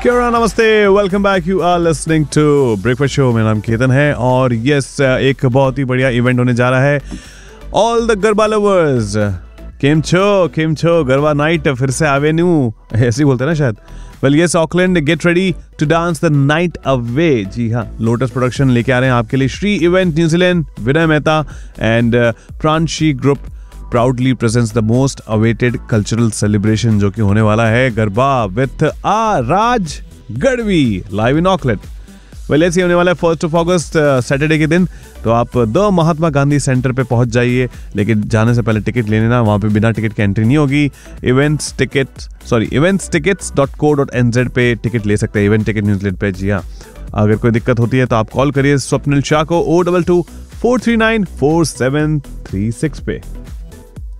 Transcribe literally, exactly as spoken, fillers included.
क्या नमस्ते, welcome back. You are listening to breakfast show. मेरा नाम केतन है और यस, एक बहुत ही बढ़िया इवेंट होने जा रहा है। ऑल द गरबा लवर्स, केम छो केम छो गरबा नाइट फिर से आवे न्यू, ऐसे ही बोलते हैं ना शायद। Well yes, Auckland, get ready to dance the night away. जी हाँ, लोटस प्रोडक्शन लेके आ रहे हैं आपके लिए Shri event New Zealand, Vinay Mehta and Pranshi group proudly presents the most awaited cultural celebration जो कि होने वाला है garba with uh Raj Gadhvi live in Auckland. Well ऐसे होने वाला है फर्स्ट ऑफ अगस्त सैटरडे के दिन। तो आप द महात्मा गांधी सेंटर पे पहुंच जाइए, लेकिन जाने से पहले टिकट ले लेना, वहां पे बिना टिकट के एंट्री नहीं होगी। Events ticket sorry events tickets dot co dot N Z पे टिकट ले सकते हैं, इवेंट टिकट न्यूजीलैंड पे। जी हाँ, अगर कोई दिक्कत होती है तो आप कॉल करिए स्वप्निल शाह को O double two four three nine four seven three six पे।